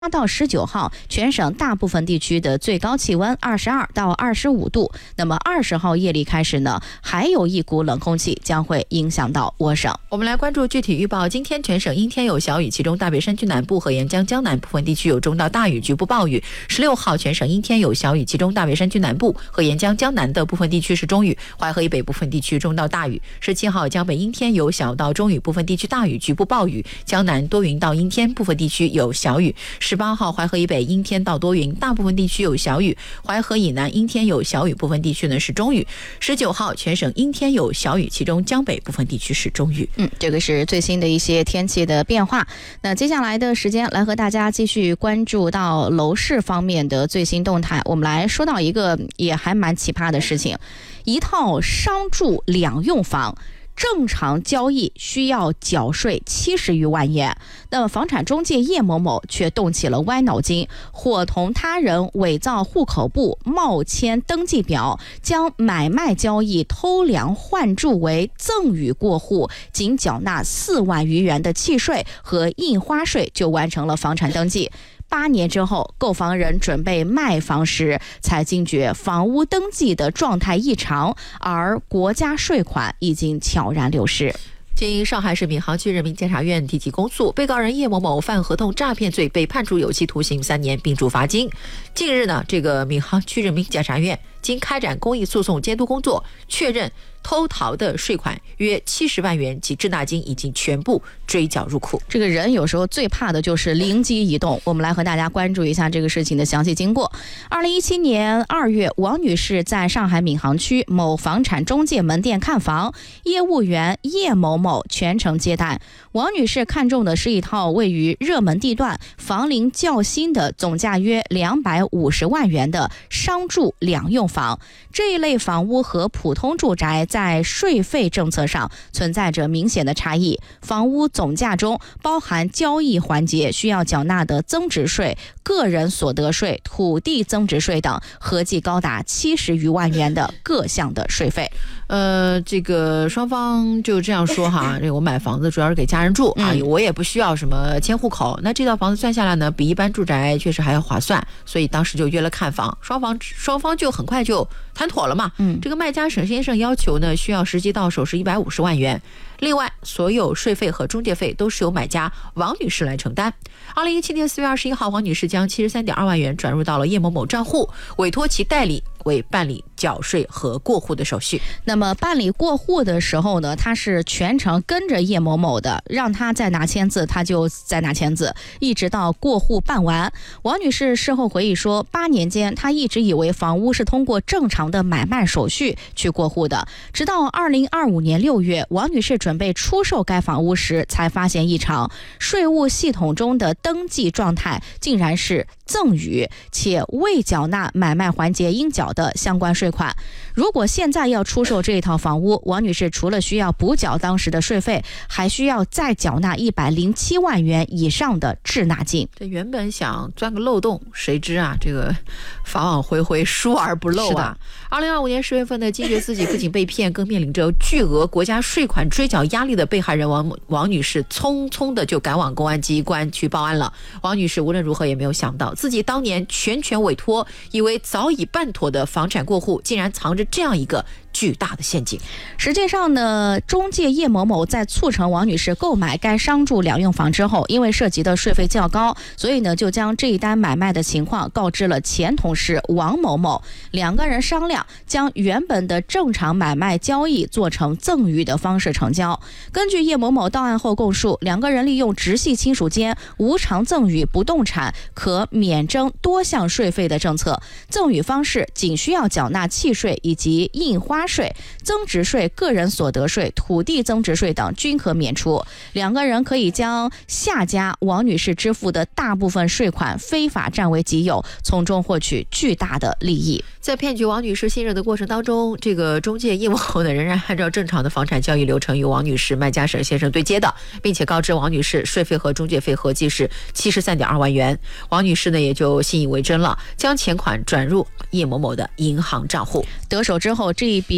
到19号，全省大部分地区的最高气温22到25度。那么20号夜里开始呢，还有一股冷空气将会影响到我省。 我们来关注具体预报。今天全省阴天有小雨，其中大北山区南部和沿江江南部分地区有中到大雨，局部暴雨。16号全省阴天有小雨，其中大北山区南部和沿江江南的部分地区是中雨，淮河以北部分地区中到大雨。17号江北阴天有小到中雨，部分地区大雨，局部暴雨。江南多云到阴天，部分地区有小雨。18号淮河以北阴天到多云，大部分地区有小雨，淮河以南阴天有小雨，部分地区呢是中雨。19号全省阴天有小雨，其中江北部分地区是中雨。 这个是最新的一些天气的变化。那接下来的时间来和大家继续关注到楼市方面的最新动态。我们来说到一个也还蛮奇葩的事情，一套商住两用房正常交易需要缴税70余万元，那么房产中介叶某某却动起了歪脑筋，伙同他人伪造户口簿、冒签登记表，将买卖交易偷梁换柱为赠与过户，仅缴纳4万余元的契税和印花税就完成了房产登记。8年之后，购房人准备卖房时才惊觉房屋登记的状态异常，而国家税款已经悄然流失。 经上海市闵行区人民检察院提起公诉，被告人叶某某犯合同诈骗罪，被判处有期徒刑3年，并处罚金。近日呢，这个闵行区人民检察院经开展公益诉讼监督工作，确认偷逃的税款约70万元及滞纳金已经全部追缴入库。 这个人有时候最怕的就是灵机一动。我们来和大家关注一下这个事情的详细经过。2017年2月，王女士在上海闵行区某房产中介门店看房，业务员叶某某全程接待。王女士看中的是一套位于热门地段、房龄较新的总价约250万元的商住两用房。这一类房屋和普通住宅在税费政策上存在着明显的差异。房屋总价中包含交易环节需要缴纳的增值税、个人所得税、土地增值税等，合计高达70余万元的各项的税费。 这个双方就这样说哈，这个我买房子主要是给家人住啊，我也不需要什么迁户口。那这套房子算下来呢，比一般住宅确实还要划算，所以当时就约了看房，双方就很快就谈妥了嘛。这个卖家沈先生要求呢，需要实际到手是150万元。另外，所有税费和中介费都是由买家王女士来承担。2017年4月21号，王女士将73.2万元转入到了叶某某账户，委托其代理为办理缴税和过户的手续。 那么办理过户的时候呢，他是全程跟着叶某某的，让他在哪签字他就在哪签字，一直到过户办完。王女士事后回忆说，8年间她一直以为房屋是通过正常的买卖手续去过户的，直到2025年6月，王女士准备出售该房屋时才发现异常，税务系统中的登记状态竟然是赠与，且未缴纳买卖环节应缴的相关税款。如果现在要出售这一套房屋，王女士除了需要补缴当时的税费，还需要再缴纳107万元以上的滞纳金。 这原本想钻个漏洞，谁知啊，这个法网恢恢，疏而不漏啊。2025年10月份呢，惊觉自己不仅被骗，更面临着巨额国家税款追缴压力的被害人王女士匆匆的就赶往公安机关去报案了。王女士无论如何也没有想到，自己当年全权委托，以为早已办妥的房产过户，竟然藏着这样一个巨大的陷阱。 实际上呢，中介叶某某在促成王女士购买该商住两用房之后，因为涉及的税费较高，所以呢就将这一单买卖的情况告知了前同事王某某。两个人商量将原本的正常买卖交易做成赠与的方式成交。根据叶某某到案后供述，两个人利用直系亲属间无偿赠与不动产可免征多项税费的政策，赠与方式仅需要缴纳契税以及印花税、增值税、个人所得税、土地增值税等均可免除。两个人可以将下家王女士支付的大部分税款非法占为己有，从中获取巨大的利益。 在骗取王女士信任的过程当中，这个中介叶某某呢仍然按照正常的房产交易流程与王女士、卖家沈先生对接的，并且告知王女士税费和中介费合计是73.2万元。王女士呢也就信以为真了，将钱款转入叶某某的银行账户。 得手之后，这一笔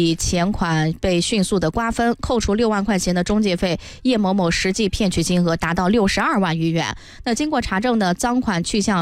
笔钱款被迅速的瓜分，扣除6万块钱的中介费，叶某某实际骗取金额达到62万余元。那经过查证呢，赃款去向